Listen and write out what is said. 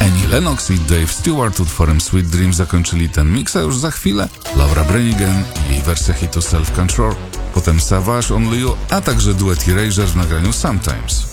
Annie Lennox i Dave Stewart utworem Sweet Dream zakończyli ten miks, a już za chwilę Laura Branigan i jej wersja hitu Self Control, potem Savage, Only You, a także duet Erasure w nagraniu Sometimes.